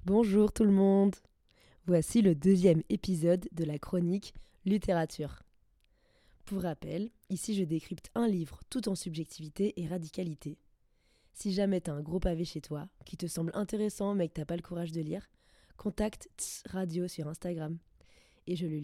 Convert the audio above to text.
Bonjour tout le monde. Voici le deuxième épisode de la chronique littérature. Pour rappel, ici je décrypte un livre tout en subjectivité et radicalité. Si jamais t'as un gros pavé chez toi, qui te semble intéressant mais que t'as pas le courage de lire, contacte Tss Radio sur Instagram et je le